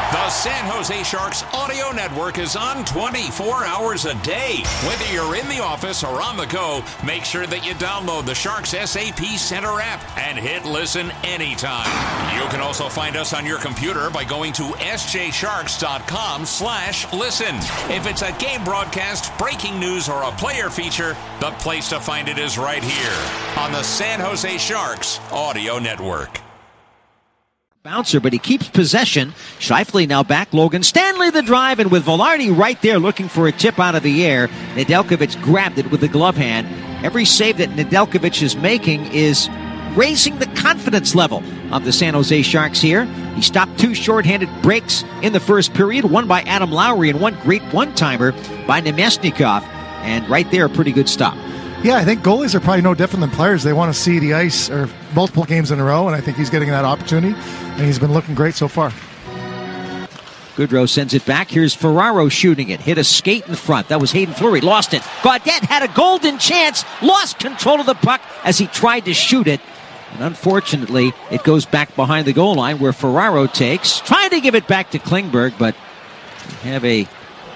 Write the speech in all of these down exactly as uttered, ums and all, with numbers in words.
The San Jose Sharks audio network is on twenty-four hours a day. Whether you're in the office or on the go, make sure that you download the Sharks S A P Center app and hit listen anytime. You can also find us on your computer by going to s j sharks dot com slash listen. If it's a game broadcast, breaking news, or a player feature, the place to find it is right here on the San Jose Sharks audio network. Bouncer, but he keeps possession. Scheifele now back. Logan Stanley the drive, and with Velarde right there looking for a tip out of the air, Nedeljkovic grabbed it with the glove hand. Every save that Nedeljkovic is making is raising the confidence level of the San Jose Sharks here. He stopped two shorthanded breaks in the first period, one by Adam Lowry and one great one-timer by Nemesnikov, and right there a pretty good stop. Yeah, I think goalies are probably no different than players. They want to see the ice or multiple games in a row, and I think he's getting that opportunity, and he's been looking great so far. Goodrow sends it back. Here's Ferraro shooting it. Hit a skate in front. That was Hayden Fleury. Lost it. Gaudette had a golden chance. Lost control of the puck as he tried to shoot it. And unfortunately, it goes back behind the goal line where Ferraro takes. Trying to give it back to Klingberg, but we have a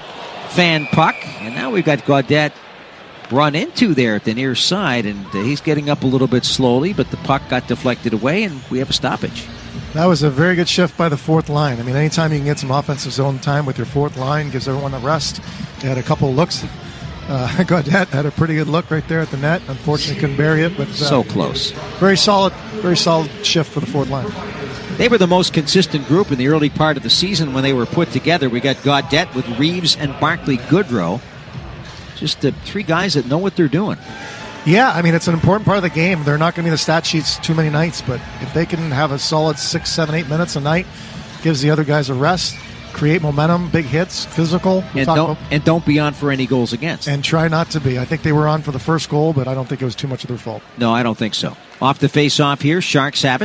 fan puck. And now we've got Gaudette run into there at the near side, and uh, he's getting up a little bit slowly, but the puck got deflected away, and we have a stoppage. That was a very good shift by the fourth line. I mean, anytime you can get some offensive zone time with your fourth line, gives everyone a rest. They had a couple of looks. Uh, Gaudette had a pretty good look right there at the net. Unfortunately, couldn't bury it, but uh, so close. Very solid, very solid shift for the fourth line. They were the most consistent group in the early part of the season when they were put together. We got Gaudette with Reeves and Barclay Goodrow. Just the three guys that know what they're doing. Yeah, I mean, it's an important part of the game. They're not going to be in the stat sheets too many nights, but if they can have a solid six, seven, eight minutes a night, gives the other guys a rest, create momentum, big hits, physical. And don't, and don't be on for any goals against. And try not to be. I think they were on for the first goal, but I don't think it was too much of their fault. No, I don't think so. Off the face-off here, Sharks have it.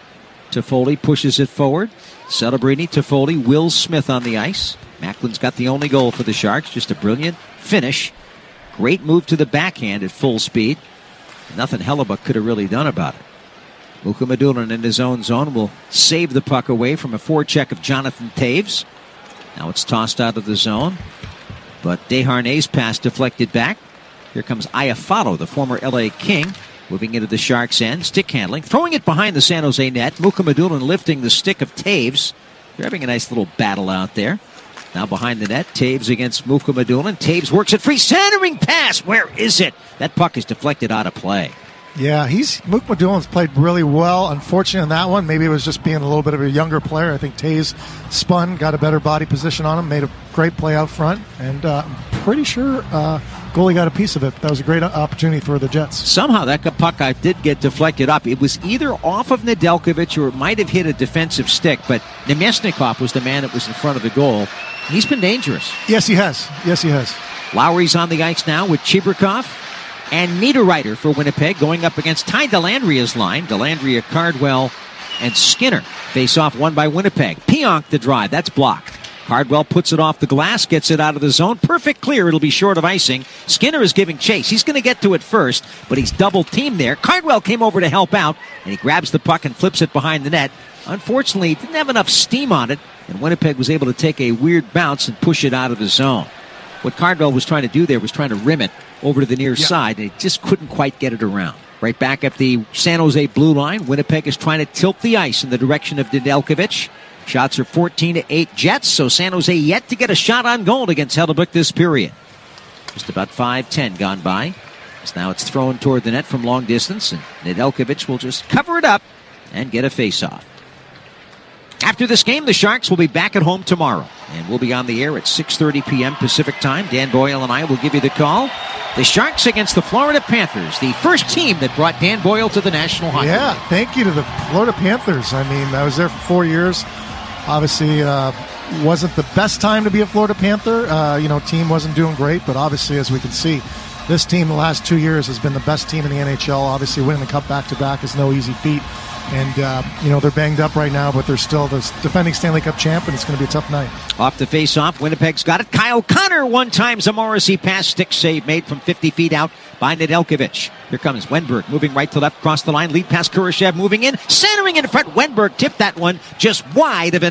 Toffoli pushes it forward. Celebrini, Toffoli, Will Smith on the ice. Macklin's got the only goal for the Sharks. Just a brilliant finish. Great move to the backhand at full speed. Nothing Hellebuyck could have really done about it. Mukhamadullin in his own zone will save the puck away from a forecheck of Jonathan Toews. Now it's tossed out of the zone, but Desharnais' pass deflected back. Here comes Iafallo, the former L A King, moving into the Sharks' end. Stick handling, throwing it behind the San Jose net. Mukhamadullin lifting the stick of Toews. They're having a nice little battle out there. Now behind the net, Toews against Mukhamadullin. Toews works it free, centering pass. Where is it? That puck is deflected out of play. Yeah, he's Mukhamadulin's played really well. Unfortunately on that one, maybe it was just being a little bit of a younger player. I think Toews spun, got a better body position on him, made a great play out front, and uh, I'm pretty sure uh, goalie got a piece of it. That was a great opportunity for the Jets. Somehow that puck I did get deflected up. It was either off of Nedeljkovic or it might have hit a defensive stick, but Nemesnikov was the man that was in front of the goal. He's been dangerous. Yes, he has. Yes, he has. Lowry's on the ice now with Chibrikov and Niederreiter for Winnipeg going up against Ty Dellandria's line. Dellandria, Cardwell, and Skinner face off one by Winnipeg. Pionk the drive. That's blocked. Cardwell puts it off the glass, gets it out of the zone. Perfect clear. It'll be short of icing. Skinner is giving chase. He's going to get to it first, but he's double teamed there. Cardwell came over to help out, and he grabs the puck and flips it behind the net. Unfortunately, he didn't have enough steam on it, and Winnipeg was able to take a weird bounce and push it out of the zone. What Cardwell was trying to do there was trying to rim it over to the near yeah. side, and he just couldn't quite get it around. Right back at the San Jose blue line, Winnipeg is trying to tilt the ice in the direction of Nedeljkovic. Shots are fourteen to eight Jets, so San Jose yet to get a shot on goal against Hellebuyck this period. Just about five ten gone by. So now it's thrown toward the net from long distance, and Nedeljkovic will just cover it up and get a face-off. After this game, the Sharks will be back at home tomorrow, and we'll be on the air at six thirty p.m. Pacific time. Dan Boyle and I will give you the call. The Sharks against the Florida Panthers, the first team that brought Dan Boyle to the National Hockey League. Yeah, thank you to the Florida Panthers. I mean, I was there for four years. Obviously, uh, wasn't the best time to be a Florida Panther. Uh, you know, team wasn't doing great, but obviously, as we can see, this team the last two years has been the best team in the N H L. Obviously, winning the Cup back-to-back is no easy feat. And, uh, you know, they're banged up right now, but they're still the defending Stanley Cup champ, and it's going to be a tough night. Off the face-off, Winnipeg's got it. Kyle Connor, one times a Morrissey pass, stick save made from fifty feet out by Nedeljkovic. Here comes Wenberg, moving right to left, across the line, lead pass Kurashev moving in, centering in front. Wenberg tipped that one just wide of an